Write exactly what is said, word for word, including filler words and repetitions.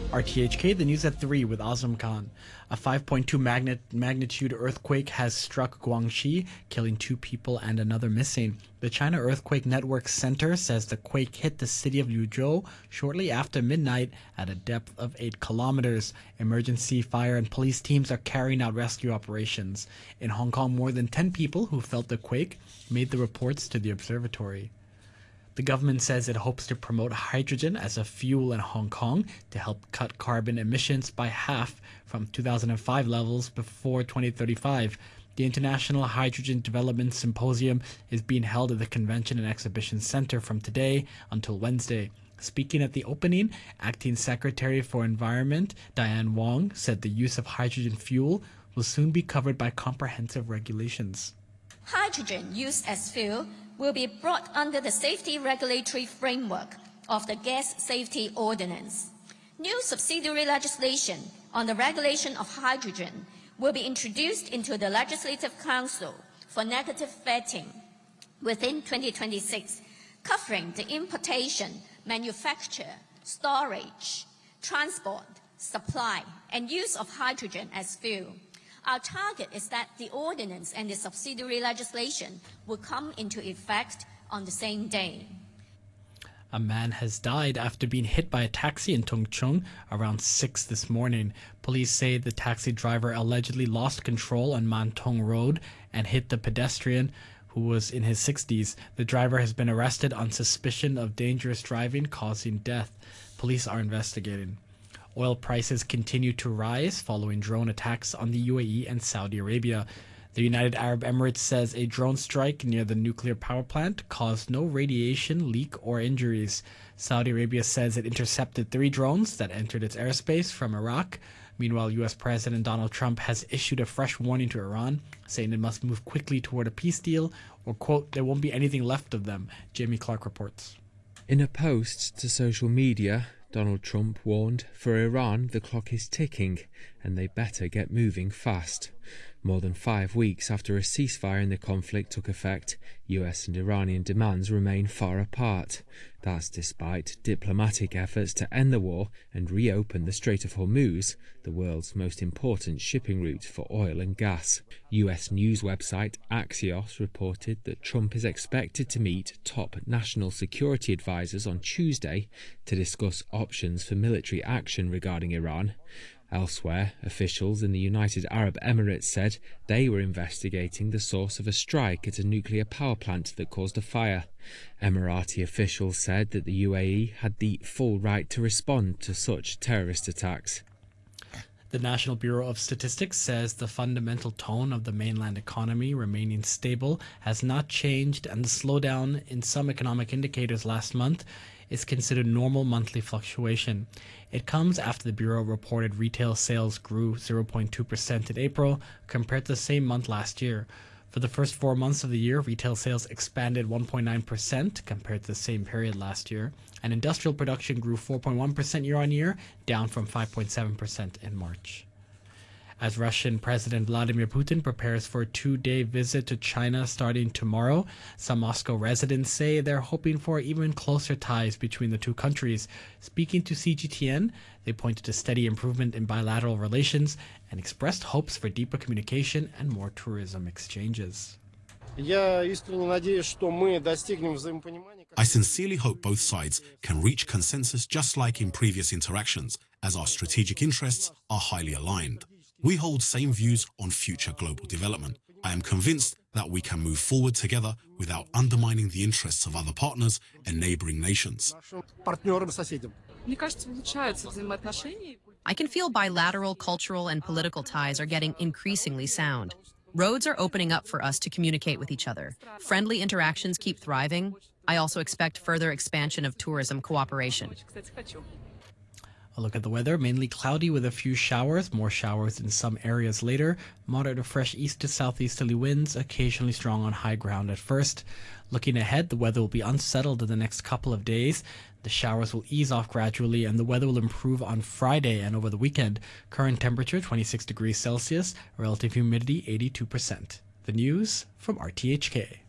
R T H K, the news at three with Azam Khan. A five point two magnet, magnitude earthquake has struck Guangxi, killing two people and another missing. The China Earthquake Network Center says the quake hit the city of Liuzhou shortly after midnight at a depth of eight kilometers. Emergency, fire, and police teams are carrying out rescue operations. In Hong Kong, more than ten people who felt the quake made the reports to the observatory. The government says it hopes to promote hydrogen as a fuel in Hong Kong to help cut carbon emissions by half from two thousand five levels before twenty thirty-five. The International Hydrogen Development Symposium is being held at the Convention and Exhibition Center from today until Wednesday. Speaking at the opening, Acting Secretary for Environment Diane Wong said the use of hydrogen fuel will soon be covered by comprehensive regulations. Hydrogen used as fuel will be brought under the safety regulatory framework of the Gas Safety Ordinance. New subsidiary legislation on the regulation of hydrogen will be introduced into the Legislative Council for negative vetting within twenty twenty-six, covering the importation, manufacture, storage, transport, supply, and use of hydrogen as fuel. Our target is that the ordinance and the subsidiary legislation will come into effect on the same day. A man has died after being hit by a taxi in Tung Chung around six this morning. Police say the taxi driver allegedly lost control on Man Tong Road and hit the pedestrian, who was in his sixties. The driver has been arrested on suspicion of dangerous driving causing death. Police are investigating. Oil prices continue to rise following drone attacks on the U A E and Saudi Arabia. The United Arab Emirates says a drone strike near the nuclear power plant caused no radiation, leak, or injuries. Saudi Arabia says it intercepted three drones that entered its airspace from Iraq. Meanwhile, U S President Donald Trump has issued a fresh warning to Iran, saying it must move quickly toward a peace deal, or, quote, there won't be anything left of them. Jamie Clark reports. In a post to social media, Donald Trump warned, for Iran, the clock is ticking, and they better get moving fast. More than five weeks after a ceasefire in the conflict took effect, U S and Iranian demands remain far apart. That's despite diplomatic efforts to end the war and reopen the Strait of Hormuz, the world's most important shipping route for oil and gas. U S news website Axios reported that Trump is expected to meet top national security advisors on Tuesday to discuss options for military action regarding Iran. Elsewhere, officials in the United Arab Emirates said they were investigating the source of a strike at a nuclear power plant that caused a fire. Emirati officials said that the U A E had the full right to respond to such terrorist attacks. The National Bureau of Statistics says the fundamental tone of the mainland economy remaining stable has not changed, and the slowdown in some economic indicators last month is considered normal monthly fluctuation. It comes after the Bureau reported retail sales grew zero point two percent in April compared to the same month last year. For the first four months of the year, retail sales expanded one point nine percent compared to the same period last year, and industrial production grew four point one percent year-on-year, down from five point seven percent in March. As Russian President Vladimir Putin prepares for a two-day visit to China starting tomorrow, some Moscow residents say they're hoping for even closer ties between the two countries. Speaking to C G T N, they pointed to steady improvement in bilateral relations and expressed hopes for deeper communication and more tourism exchanges. I sincerely hope both sides can reach consensus just like in previous interactions, as our strategic interests are highly aligned. We hold same views on future global development. I am convinced that we can move forward together without undermining the interests of other partners and neighboring nations. I can feel bilateral cultural and political ties are getting increasingly sound. Roads are opening up for us to communicate with each other. Friendly interactions keep thriving. I also expect further expansion of tourism cooperation. A look at the weather, mainly cloudy with a few showers, more showers in some areas later, moderate to fresh east to southeasterly winds, occasionally strong on high ground at first. Looking ahead, the weather will be unsettled in the next couple of days. The showers will ease off gradually and the weather will improve on Friday and over the weekend. Current temperature twenty-six degrees Celsius, relative humidity eighty-two percent. The news from R T H K.